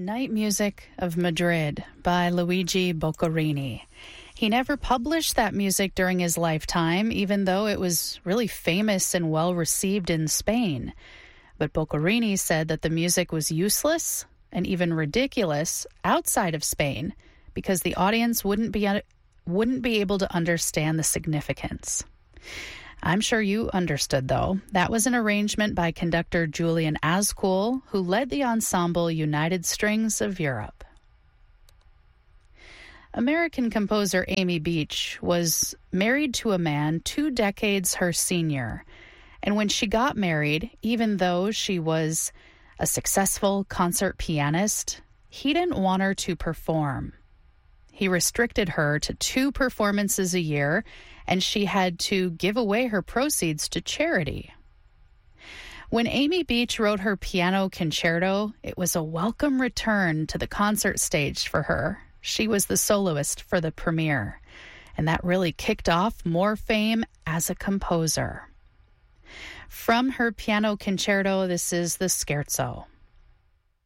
Night Music of Madrid by Luigi Boccherini. He never published that music during his lifetime, even though it was really famous and well received in Spain. But Boccherini said that the music was useless and even ridiculous outside of Spain because the audience wouldn't be able to understand the significance. I'm sure you understood, though. That was an arrangement by conductor Julian Ascool, who led the ensemble United Strings of Europe. American composer Amy Beach was married to a man 2 decades her senior. And when she got married, even though she was a successful concert pianist, he didn't want her to perform. He restricted her to 2 performances a year, and she had to give away her proceeds to charity. When Amy Beach wrote her piano concerto, it was a welcome return to the concert stage for her. She was the soloist for the premiere, and that really kicked off more fame as a composer. From her piano concerto, this is the Scherzo.